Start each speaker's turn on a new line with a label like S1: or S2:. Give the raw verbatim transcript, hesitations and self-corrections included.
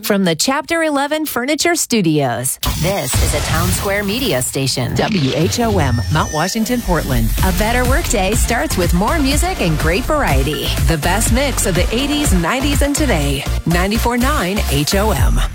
S1: From the Chapter eleven Furniture Studios, this is a Town Square Media Station.
S2: W H O M, Mount Washington, Portland.
S1: A better workday starts with more music and great variety. The best mix of the eighties, nineties, and today. ninety-four point nine H O M.